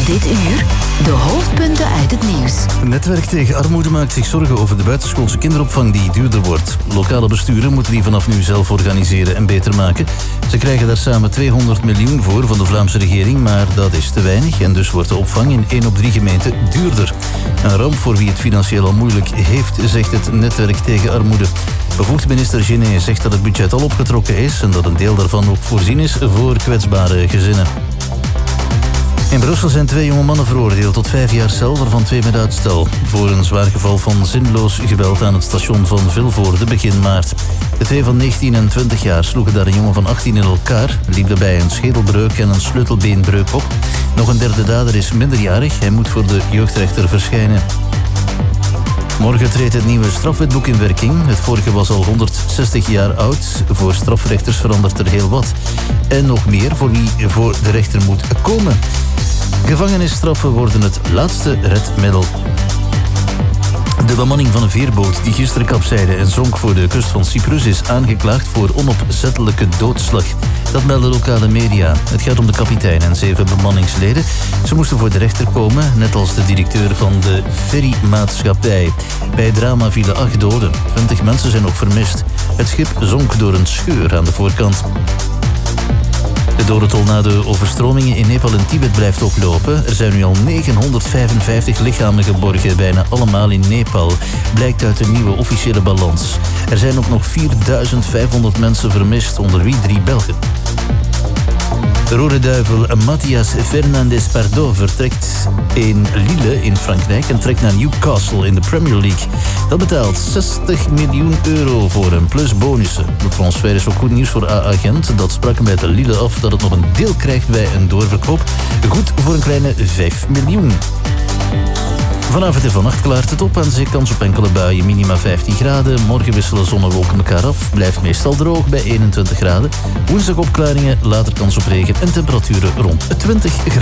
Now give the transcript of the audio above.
Dit uur de hoofdpunten uit het nieuws. Het netwerk tegen armoede maakt zich zorgen over de buitenschoolse kinderopvang die duurder wordt. Lokale besturen moeten die vanaf nu zelf organiseren en beter maken. Ze krijgen daar samen 200 miljoen voor van de Vlaamse regering, maar dat is te weinig en dus wordt de opvang in 1 op 3 gemeenten duurder. Een ramp voor wie het financieel al moeilijk heeft, zegt het netwerk tegen armoede. Bevoegd minister Genet zegt dat het budget al opgetrokken is en dat een deel daarvan ook voorzien is voor kwetsbare gezinnen. In Brussel zijn 2 jonge mannen veroordeeld tot 5 jaar cel, waarvan 2 met uitstel. Voor een zwaar geval van zinloos geweld aan het station van Vilvoorde begin maart. De 2 van 19 en 20 jaar sloegen daar een jongen van 18 in elkaar, liep daarbij een schedelbreuk en een sleutelbeenbreuk op. Nog een derde dader is minderjarig, hij moet voor de jeugdrechter verschijnen. Morgen treedt het nieuwe strafwetboek in werking. Het vorige was al 160 jaar oud. Voor strafrechters verandert er heel wat. En nog meer voor wie voor de rechter moet komen. Gevangenisstraffen worden het laatste redmiddel. De bemanning van een veerboot die gisteren kapseide en zonk voor de kust van Cyprus is aangeklaagd voor onopzettelijke doodslag. Dat melden lokale media. Het gaat om de kapitein en 7 bemanningsleden. Ze moesten voor de rechter komen, net als de directeur van de ferrymaatschappij. Bij het drama vielen 8 doden. 20 mensen zijn nog vermist. Het schip zonk door een scheur aan de voorkant. De dodentol na de overstromingen in Nepal en Tibet blijft oplopen. Er zijn nu al 955 lichamen geborgen, bijna allemaal in Nepal. Blijkt uit de nieuwe officiële balans. Er zijn ook nog 4500 mensen vermist, onder wie 3 Belgen. De Rode Duivel Matthias Fernandez Pardo vertrekt in Lille in Frankrijk en trekt naar Newcastle in de Premier League. Dat betaalt 60 miljoen euro voor hem, plus bonussen. De transfer is ook goed nieuws voor AA Gent. Dat sprak hem bij de Lille af dat het nog een deel krijgt bij een doorverkoop. Goed voor een kleine 5 miljoen. Vanavond en vannacht klaart het op. Aan zee kans op enkele buien, minima 15 graden. Morgen wisselen zon en wolken elkaar af. Blijft meestal droog bij 21 graden. Woensdag opklaringen, later kans op regen en temperaturen rond 20 graden.